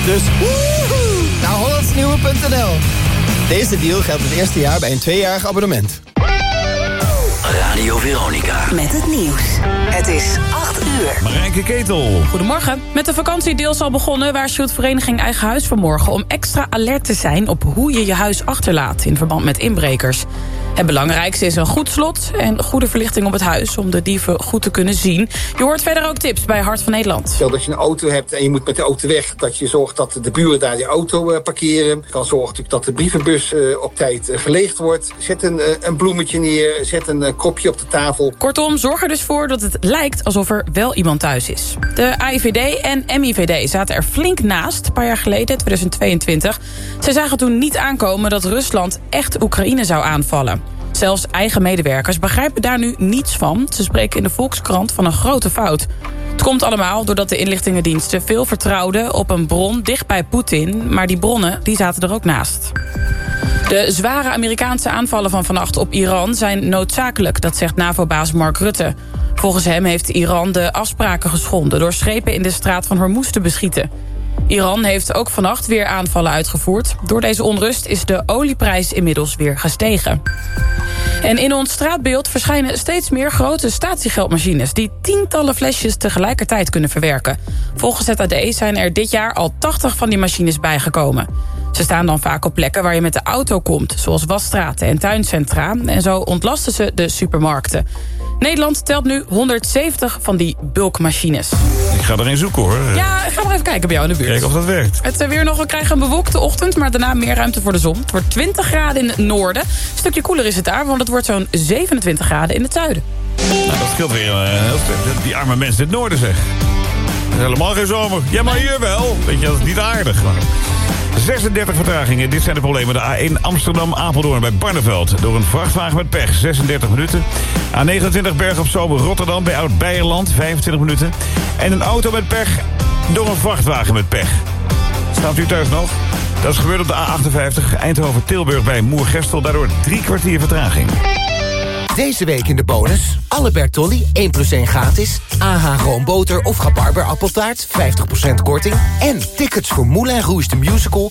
Dus naar hollandsnieuwe.nl. Deze deal geldt het eerste jaar bij een 2-jarig abonnement. Radio Veronica. Met het nieuws. Het is 8 uur. Marijke Ketel. Goedemorgen. Met de vakantiedeals al begonnen waarschuwt vereniging Eigen Huis vanmorgen om extra alert te zijn op hoe je je huis achterlaat in verband met inbrekers. Het belangrijkste is een goed slot en goede verlichting op het huis om de dieven goed te kunnen zien. Je hoort verder ook tips bij Hart van Nederland. Stel dat je een auto hebt en je moet met de auto weg, dat je zorgt dat de buren daar die auto parkeren. Je kan zorgen dat de brievenbus op tijd geleegd wordt. Zet een bloemetje neer, zet een kopje op de tafel. Kortom, zorg er dus voor dat het lijkt alsof er wel iemand thuis is. De AIVD en MIVD zaten er flink naast, een paar jaar geleden, 2022. Zij zagen toen niet aankomen dat Rusland echt Oekraïne zou aanvallen. Zelfs eigen medewerkers begrijpen daar nu niets van. Ze spreken in de Volkskrant van een grote fout. Het komt allemaal doordat de inlichtingendiensten veel vertrouwden op een bron dicht bij Poetin, maar die bronnen die zaten er ook naast. De zware Amerikaanse aanvallen van vannacht op Iran zijn noodzakelijk, dat zegt NAVO-baas Mark Rutte. Volgens hem heeft Iran de afspraken geschonden door schepen in de straat van Hormuz te beschieten. Iran heeft ook vannacht weer aanvallen uitgevoerd. Door deze onrust is de olieprijs inmiddels weer gestegen. En in ons straatbeeld verschijnen steeds meer grote statiegeldmachines die tientallen flesjes tegelijkertijd kunnen verwerken. Volgens het AD zijn er dit jaar al 80 van die machines bijgekomen. Ze staan dan vaak op plekken waar je met de auto komt, zoals wasstraten en tuincentra. En zo ontlasten ze de supermarkten. Nederland telt nu 170 van die bulkmachines. Ik ga er een zoeken, hoor. Ja, ik ga nog even kijken bij jou in de buurt. Kijken of dat werkt. Het weer nog, we krijgen een bewolkte ochtend, maar daarna meer ruimte voor de zon. Het wordt 20 graden in het noorden. Een stukje koeler is het daar, want het wordt zo'n 27 graden in het zuiden. Nou, dat scheelt weer heel sterk. Die arme mensen in het noorden, zeg. Het is helemaal geen zomer. Ja, maar hier wel. Weet je, dat is niet aardig. Maar 36 vertragingen. Dit zijn de problemen. De A1 Amsterdam-Apeldoorn bij Barneveld. Door een vrachtwagen met pech. 36 minuten. A29 Berg op Zoom Rotterdam bij Oud-Beijerland. 25 minuten. En een auto met pech door een vrachtwagen met pech. Staat u thuis nog? Dat is gebeurd op de A58 Eindhoven-Tilburg bij Moergestel. Daardoor 3 kwartier vertraging. Deze week in de bonus. Alle Bertolli 1+1 gratis. AH roomboter of rabarber appeltaart 50% korting. En tickets voor Moulin Rouge the Musical